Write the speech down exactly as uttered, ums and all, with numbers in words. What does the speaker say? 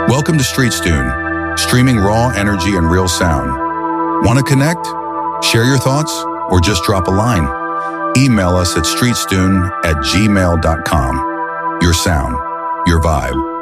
Welcome to StreetsTune, streaming raw energy and real sound. Want to connect? Share your thoughts? Or just drop a line? Email us at streetstune at gmail dot com. Your sound, your vibe.